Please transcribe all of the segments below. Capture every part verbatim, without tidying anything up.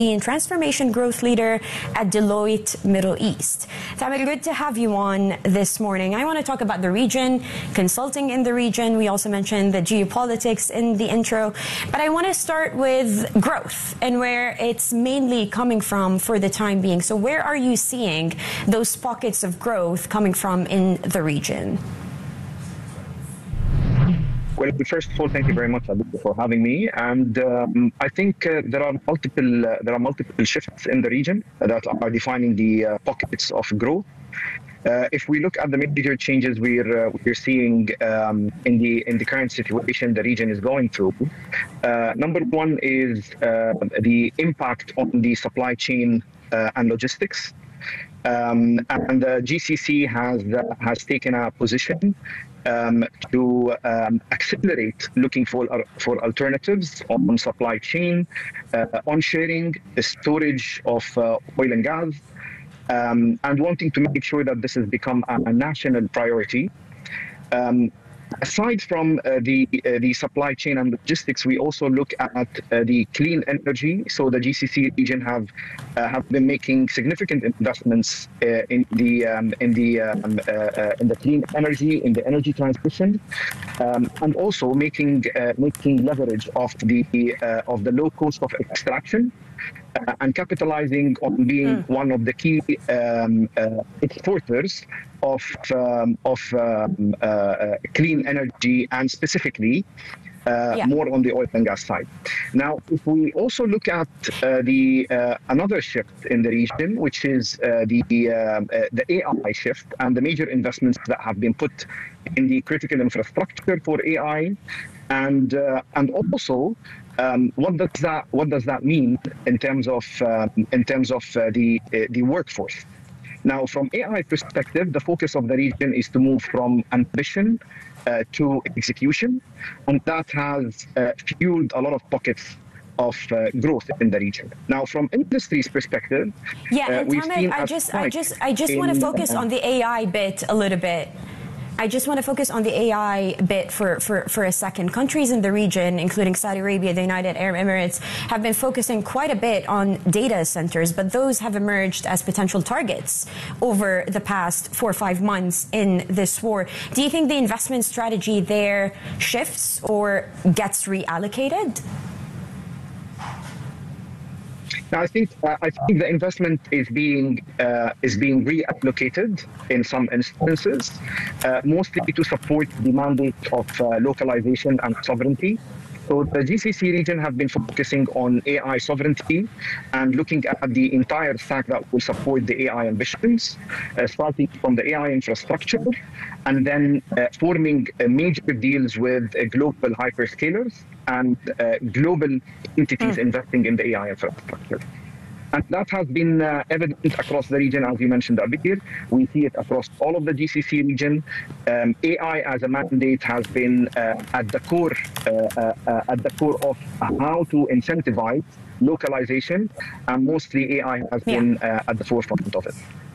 and Transformation Growth Leader at Deloitte Middle East. Tamer, good to have you on this morning. I want to talk about the region, consulting in the region. We also mentioned the geopolitics in the intro, but I want to start with growth and where it's mainly coming from for the time being. So where are you seeing those pockets of growth coming from in the region? Well, first of all, thank you very much, Aditya, for having me. And um, I think uh, there are multiple uh, there are multiple shifts in the region that are defining the uh, pockets of growth. Uh, if we look at the major changes we're uh, we're seeing um, in the in the current situation the region is going through, uh, number one is uh, the impact on the supply chain uh, and logistics. Um, and the G C C has uh, has taken a position um, to um, accelerate looking for uh, for alternatives on supply chain, uh, on sharing, the storage of uh, oil and gas, um, and wanting to make sure that this has become a, a national priority. Um, Aside from uh, the uh, the supply chain and logistics, we also look at uh, the clean energy. So the G C C region have uh, have been making significant investments uh, in the um, in the um, uh, uh, in the clean energy, in the energy transition, um, and also making uh, making leverage of the uh, of the low cost of extraction. Uh, and capitalizing on being mm. one of the key um, uh, exporters of um, of um, uh, uh, clean energy, and specifically uh, yeah. more on the oil and gas side. Now, if we also look at uh, the uh, another shift in the region, which is uh, the uh, uh, the A I shift and the major investments that have been put in the critical infrastructure for A I, and uh, and also. Um, what does that What does that mean in terms of uh, in terms of uh, the uh, the workforce? Now, from A I perspective, the focus of the region is to move from ambition uh, to execution, and that has uh, fueled a lot of pockets of uh, growth in the region. Now, from industry's perspective, yeah, uh, and we've Tamer, seen I just I just I just want to focus uh, on the A I bit a little bit. I just want to focus on the A I bit for, for, for a second. Countries in the region, including Saudi Arabia, the United Arab Emirates, have been focusing quite a bit on data centers, but those have emerged as potential targets over the past four or five months in this war. Do you think the investment strategy there shifts or gets reallocated? Now, I think uh, I think the investment is being uh, is being reallocated in some instances, uh, mostly to support the mandate of uh, localization and sovereignty. So the G C C region have been focusing on A I sovereignty and looking at the entire stack that will support the A I ambitions, uh, starting from the A I infrastructure, and then uh, forming uh, major deals with uh, global hyperscalers and uh, global entities mm. investing in the A I infrastructure. And that has been uh, evident across the region, as you mentioned, Abir. We see it across all of the G C C region. Um, A I as a mandate has been uh, at the core, uh, uh, uh, at the core of how to incentivize localization, and mostly A I has yeah. been uh, at the forefront of it.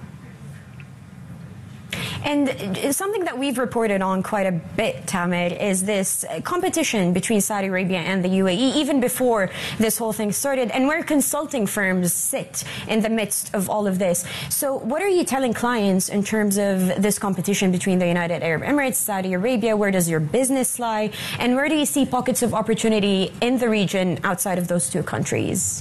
And something that we've reported on quite a bit, Tamer, is this competition between Saudi Arabia and the U A E, even before this whole thing started, and where consulting firms sit in the midst of all of this. So what are you telling clients in terms of this competition between the United Arab Emirates, Saudi Arabia? Where does your business lie? And where do you see pockets of opportunity in the region outside of those two countries?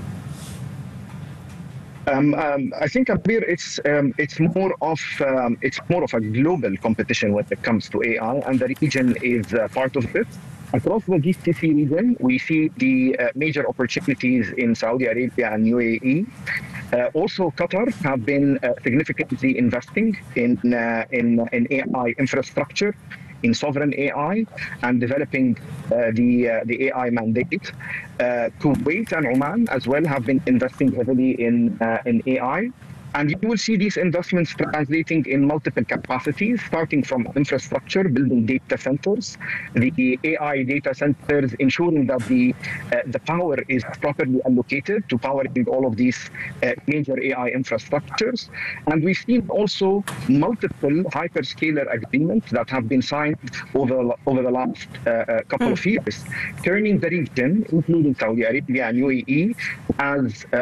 Um, um, I think, Abir, it's um, it's more of um, it's more of a global competition when it comes to A I, and the region is uh, part of it. Across the G C C region, we see the uh, major opportunities in Saudi Arabia and U A E. Uh, also, Qatar have been uh, significantly investing in uh, in in A I infrastructure, in sovereign A I, and developing uh, the uh, the A I mandate. Uh, Kuwait and Oman as well have been investing heavily in uh, in A I. And you will see these investments translating in multiple capacities, starting from infrastructure, building data centers, the A I data centers, ensuring that the uh, the power is properly allocated to powering all of these uh, major A I infrastructures. And we've seen also multiple hyperscaler agreements that have been signed over, over the last uh, couple mm. of years, turning the region, including Saudi Arabia and U A E, as uh,